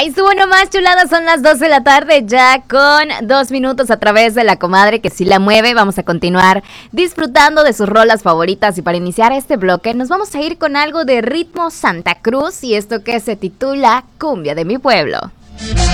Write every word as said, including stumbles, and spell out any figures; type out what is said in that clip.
Ahí estuvo nomás, chulada, son las doce de la tarde, ya con dos minutos a través de la comadre que sí la mueve. Vamos a continuar disfrutando de sus rolas favoritas y para iniciar este bloque nos vamos a ir con algo de ritmo Santa Cruz y esto que se titula Cumbia de mi pueblo.